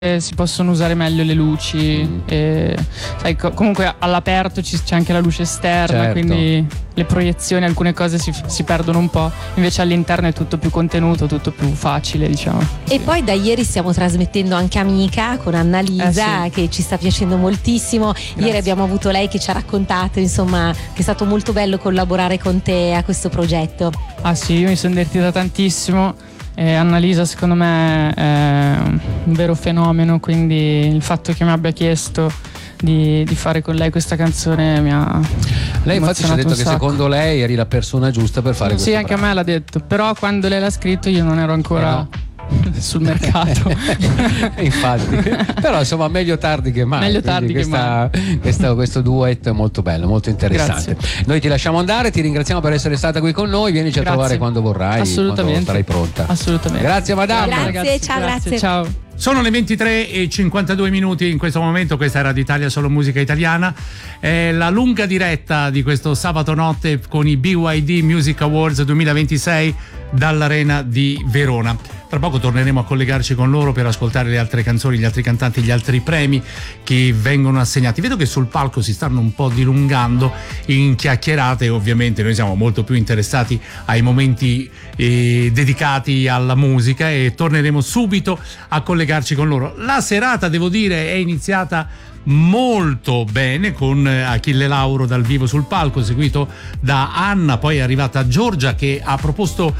si possono usare meglio le luci e, sai, comunque all'aperto c'è anche la luce esterna, certo. Quindi le proiezioni, alcune cose si perdono un po', invece all'interno è tutto più contenuto, tutto più facile, diciamo. E poi da ieri stiamo trasmettendo anche Amica con Annalisa, sì. che ci sta piacendo moltissimo. Ieri abbiamo avuto lei che ci ha raccontato, insomma, che è stato molto bello collaborare con te a questo progetto. Ah sì, io mi sono divertita tantissimo. Annalisa secondo me è un vero fenomeno, quindi il fatto che mi abbia chiesto di fare con lei questa canzone mi ha Lei infatti ci ha detto che sacco. secondo lei eri la persona giusta per fare questo Sì, anche a me l'ha detto, però quando lei l'ha scritto io non ero ancora sul mercato. Infatti, però insomma meglio tardi che mai. Meglio tardi che mai. Questo duet è molto bello, molto interessante. Grazie. Noi ti lasciamo andare, ti ringraziamo per essere stata qui con noi, vienici a Grazie. trovare quando vorrai, Assolutamente. quando sarai pronta. Assolutamente. Grazie madame. Grazie, ragazzi, ciao, grazie. Ciao. Sono le 23:52 in questo momento, questa è Radio Italia, solo musica italiana. È la lunga diretta di questo sabato notte con i BYD Music Awards 2026 dall'Arena di Verona. Tra poco torneremo a collegarci con loro per ascoltare le altre canzoni, gli altri cantanti, gli altri premi che vengono assegnati. Vedo che sul palco si stanno un po' dilungando in chiacchierate, ovviamente noi siamo molto più interessati ai momenti dedicati alla musica e torneremo subito a collegarci con loro. La serata, devo dire, è iniziata molto bene con Achille Lauro dal vivo sul palco, seguito da Anna, poi è arrivata Giorgia che ha proposto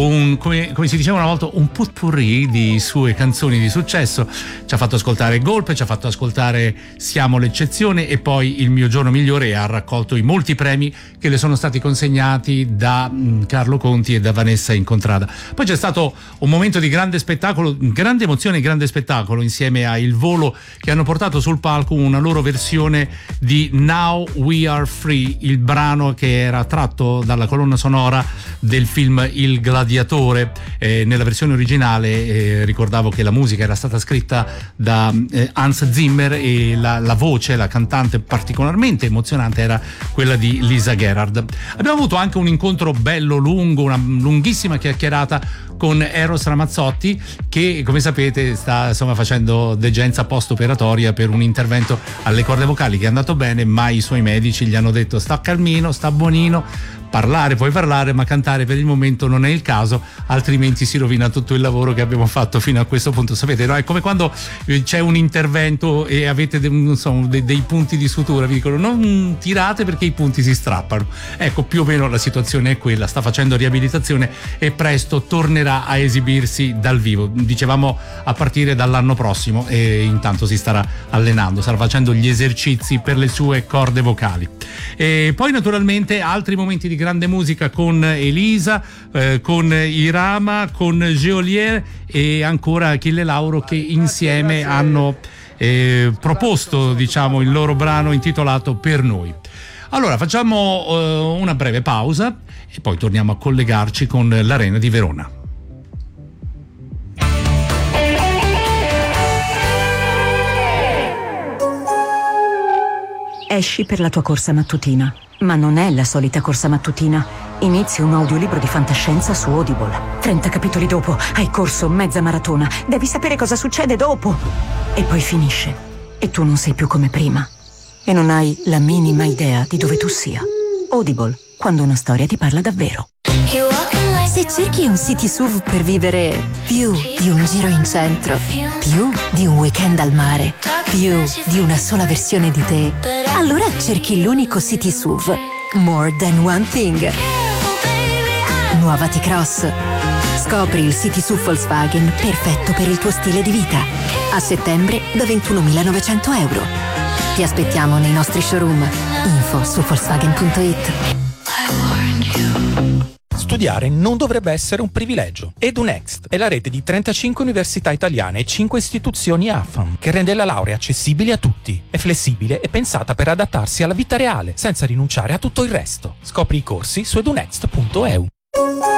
come si diceva una volta, un potpourri di sue canzoni di successo. Ci ha fatto ascoltare Golpe, ci ha fatto ascoltare Siamo l'eccezione e poi Il mio giorno migliore, e ha raccolto i molti premi che le sono stati consegnati da Carlo Conti e da Vanessa Incontrada. Poi c'è stato un momento di grande spettacolo, grande emozione e grande spettacolo insieme a Il Volo, che hanno portato sul palco una loro versione di Now We Are Free, il brano che era tratto dalla colonna sonora del film Il Gladiatore. Nella versione originale ricordavo che la musica era stata scritta da Hans Zimmer e la voce, la cantante particolarmente emozionante era quella di Lisa Gerrard. Abbiamo avuto anche un incontro bello lungo, una lunghissima chiacchierata con Eros Ramazzotti, che come sapete sta insomma facendo degenza post-operatoria per un intervento alle corde vocali che è andato bene, ma i suoi medici gli hanno detto sta calmino, sta buonino, parlare puoi parlare, ma cantare per il momento non è il caso, altrimenti si rovina tutto il lavoro che abbiamo fatto fino a questo punto. Sapete, no? È come quando c'è un intervento e avete dei punti di sutura, vi dicono non tirate perché i punti si strappano. Ecco, più o meno la situazione è quella, sta facendo riabilitazione e presto tornerà a esibirsi dal vivo, dicevamo a partire dall'anno prossimo, e intanto si starà allenando, starà facendo gli esercizi per le sue corde vocali. E poi naturalmente altri momenti di grande musica con Elisa, con Irama, con Geolier e ancora Achille Lauro, che insieme hanno proposto, diciamo, il loro brano intitolato Per Noi. Allora facciamo una breve pausa e poi torniamo a collegarci con l'Arena di Verona. Esci per la tua corsa mattutina, ma non è la solita corsa mattutina. Inizi un audiolibro di fantascienza su Audible. 30 capitoli dopo hai corso mezza maratona. Devi sapere cosa succede dopo. E poi finisce. E tu non sei più come prima. E non hai la minima idea di dove tu sia. Audible, quando una storia ti parla davvero. Se cerchi un city SUV per vivere più di un giro in centro, più di un weekend al mare, più di una sola versione di te, allora cerchi l'unico city SUV More Than One Thing. Nuova T-Cross. Scopri il city SUV Volkswagen perfetto per il tuo stile di vita. A settembre da 21.900 euro. Ti aspettiamo nei nostri showroom. Info su Volkswagen.it. Studiare non dovrebbe essere un privilegio. EduNext è la rete di 35 università italiane e 5 istituzioni AFAM che rende la laurea accessibile a tutti. È flessibile e pensata per adattarsi alla vita reale, senza rinunciare a tutto il resto. Scopri i corsi su edunext.eu.